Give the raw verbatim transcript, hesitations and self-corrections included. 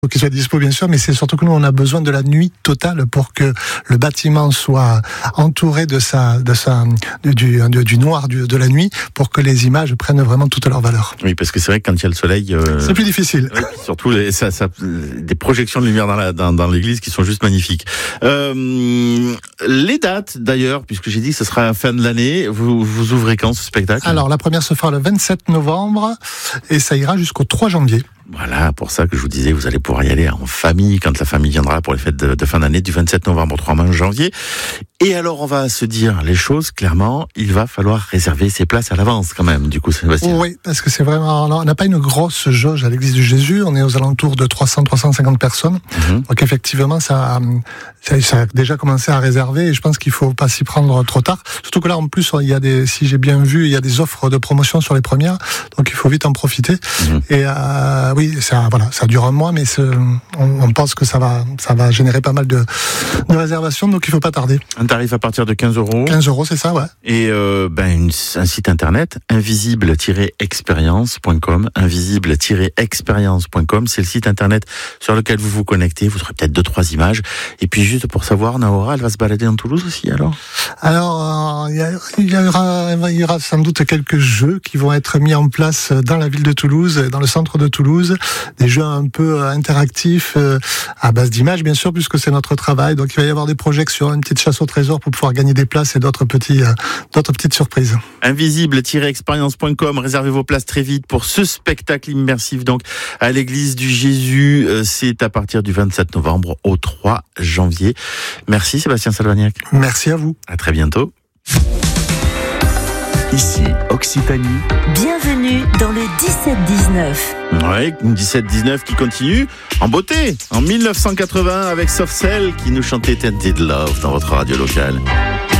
qu'il soit dispo bien sûr, mais c'est surtout que nous on a besoin de la nuit totale pour que le bâtiment soit entouré de sa, de sa, du, du, du noir du, de la nuit, pour que les images prennent vraiment toute leur valeur. Oui, parce que c'est vrai que quand il y a le soleil, euh... c'est plus difficile. Oui, surtout les, ça, ça, des projections de lumière dans, la, dans, dans l'église qui sont juste magnifiques. Euh, les dates d'ailleurs, puisque j'ai dit que ce sera à la fin de l'année, vous, vous ouvrez quand ce spectacle ? Alors la première se fera le vingt-sept novembre et ça ira jusqu'au trois janvier. Voilà, pour ça que je vous disais, vous allez pouvoir y aller en famille, quand la famille viendra pour les fêtes de, de fin d'année, du vingt-sept novembre au trois janvier. Et alors, on va se dire les choses, clairement, il va falloir réserver ses places à l'avance quand même, du coup, Sébastien. Oui, parce que c'est vraiment, on n'a pas une grosse jauge à l'église du Jésus, on est aux alentours de trois cents à trois cent cinquante personnes. Mm-hmm. Donc effectivement, ça, ça, ça a déjà commencé à réserver et je pense qu'il faut pas s'y prendre trop tard. Surtout que là, en plus, il y a des, si j'ai bien vu, il y a des offres de promotion sur les premières, donc il faut vite en profiter. Mm-hmm. Et euh, oui, ça, voilà, ça dure un mois, mais on, on pense que ça va, ça va générer pas mal de, de réservations, donc il faut pas tarder. Un tarif à partir de quinze euros. quinze euros, c'est ça, ouais. Et euh, ben une, un site internet, invisible tiret expérience point com, invisible tiret expérience point com, c'est le site internet sur lequel vous vous connectez. Vous aurez peut-être deux trois images. Et puis juste pour savoir, Nahora, elle va se balader dans Toulouse aussi, alors. Alors, il euh, y, y, aura, il y aura sans doute quelques jeux qui vont être mis en place dans la ville de Toulouse, dans le centre de Toulouse. Des jeux un peu interactifs, euh, à base d'images, bien sûr, puisque c'est notre travail. Donc, il va y avoir des projections, une petite chasse au trésor pour pouvoir gagner des places et d'autres petits, euh, d'autres petites surprises. invisible tiret expérience point com, réservez vos places très vite pour ce spectacle immersif, donc, à l'église du Jésus. C'est à partir du vingt-sept novembre au trois janvier. Merci, Sébastien Salvagnac. Merci à vous. À très bientôt. Ici, Occitanie. Bienvenue dans le dix-sept dix-neuf. Ouais, dix-sept dix-neuf qui continue en beauté. En mille neuf cent quatre-vingts avec Soft Cell qui nous chantait Tainted Love dans votre radio locale.